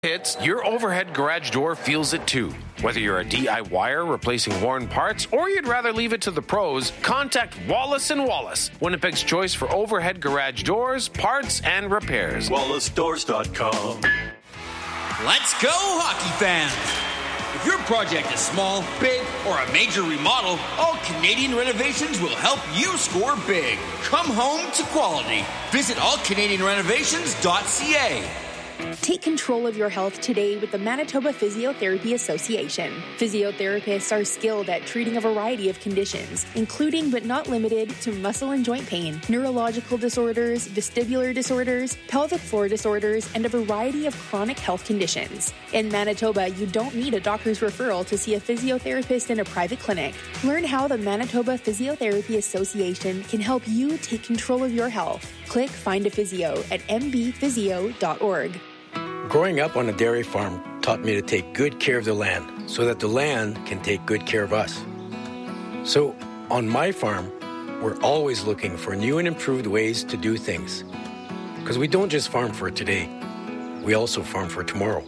hits, your overhead garage door feels it too. Whether you're a DIYer replacing worn parts or you'd rather leave it to the pros, contact Wallace & Wallace, Winnipeg's choice for overhead garage doors, parts, and repairs. WallaceDoors.com. Let's go, hockey fans! If your project is small, big, or a major remodel, All Canadian Renovations will help you score big. Come home to quality. Visit allcanadianrenovations.ca. Take control of your health today with the Manitoba Physiotherapy Association. Physiotherapists are skilled at treating a variety of conditions, including but not limited to muscle and joint pain, neurological disorders, vestibular disorders, pelvic floor disorders, and a variety of chronic health conditions. In Manitoba, you don't need a doctor's referral to see a physiotherapist in a private clinic. Learn how the Manitoba Physiotherapy Association can help you take control of your health. Click Find a Physio at mbphysio.org. Growing up on a dairy farm taught me to take good care of the land so that the land can take good care of us. So on my farm, we're always looking for new and improved ways to do things. Because we don't just farm for today, we also farm for tomorrow.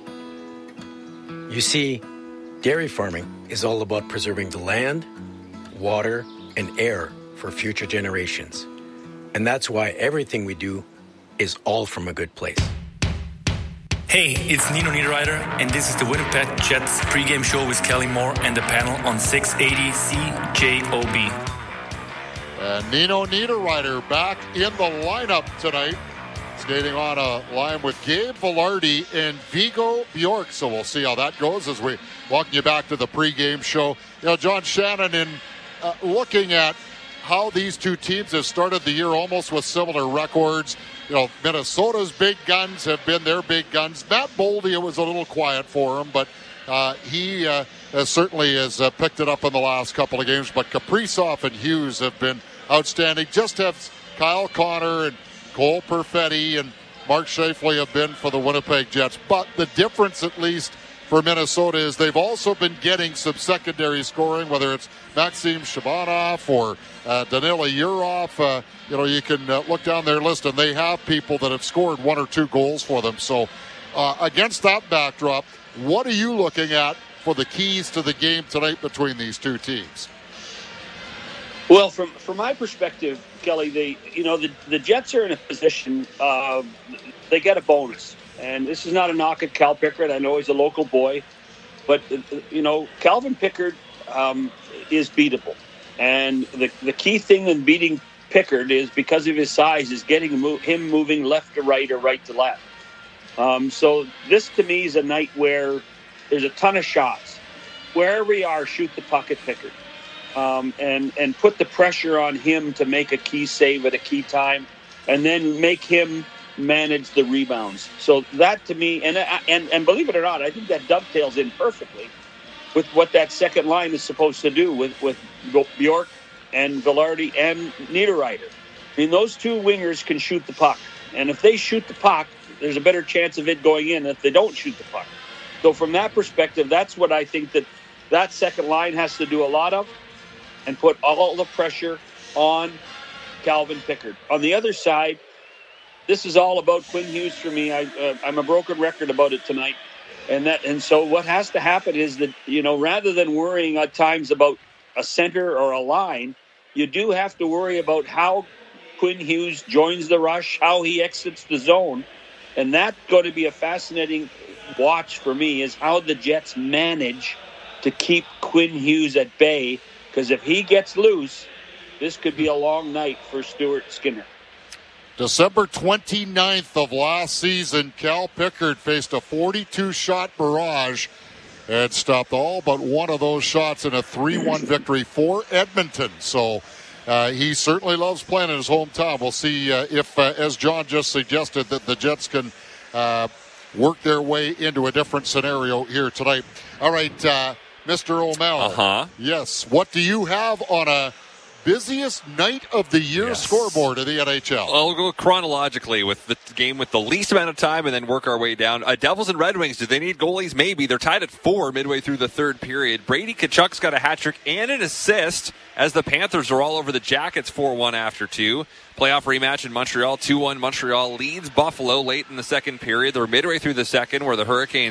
You see, dairy farming is all about preserving the land, water, and air for future generations. And that's why everything we do is all from a good place. Hey, it's Nino Niederreiter, and this is the Winnipeg Jets pregame show with Kelly Moore and the panel on 680 CJOB. Nino Niederreiter back in the lineup tonight, skating on a line with Gabe Vilardi and Vigo Bjork. So we'll see how that goes as we welcome you back to the pregame show. You know, John Shannon, in looking at how these two teams have started the year almost with similar records. You know, Minnesota's big guns have been their big guns. Matt Boldy, it was a little quiet for him, but he certainly has picked it up in the last couple of games. But Kaprizov and Hughes have been outstanding. Just have Kyle Connor and Cole Perfetti and Mark Scheifele have been for the Winnipeg Jets. But the difference, at least for Minnesota, is they've also been getting some secondary scoring, whether it's Maxim Shabanov or Danila Yurov. You know, you can look down their list, and they have people that have scored one or two goals for them. So against that backdrop, what are you looking at for the keys to the game tonight between these two teams? Well, from my perspective, Kelly, the Jets are in a position, they get a bonus. And this is not a knock at Cal Pickard. I know he's a local boy. But, Calvin Pickard is beatable. And the key thing in beating Pickard is, because of his size, is getting him moving left to right or right to left. So this, to me, is a night where there's a ton of shots. Wherever you are, shoot the puck at Pickard. And put the pressure on him to make a key save at a key time. And then make him manage the rebounds. So that, to me, and believe it or not, I think that dovetails in perfectly with what that second line is supposed to do with Bjork and Vilardi and Niederreiter. I mean, those two wingers can shoot the puck. And if they shoot the puck, there's a better chance of it going in if they don't shoot the puck. So from that perspective, that's what I think that second line has to do a lot of, and put all the pressure on Calvin Pickard. On the other side, this is all about Quinn Hughes for me. I'm a broken record about it tonight. And so what has to happen is that, rather than worrying at times about a center or a line, you do have to worry about how Quinn Hughes joins the rush, how he exits the zone. And that's going to be a fascinating watch for me, is how the Jets manage to keep Quinn Hughes at bay. Because if he gets loose, this could be a long night for Stuart Skinner. December 29th of last season, Cal Pickard faced a 42-shot barrage and stopped all but one of those shots in a 3-1 victory for Edmonton. So he certainly loves playing in his hometown. We'll see if, as John just suggested, that the Jets can work their way into a different scenario here tonight. All right, Mr. O'Mell. Uh-huh. Yes, what do you have on a busiest night of the year scoreboard of the NHL. Well, we'll go chronologically with the game with the least amount of time and then work our way down. Devils and Red Wings, do they need goalies? Maybe. They're tied at 4 midway through the third period. Brady Tkachuk's got a hat trick and an assist as the Panthers are all over the Jackets 4-1 after 2. Playoff rematch in Montreal, 2-1. Montreal leads Buffalo late in the second period. They're midway through the second where the Hurricanes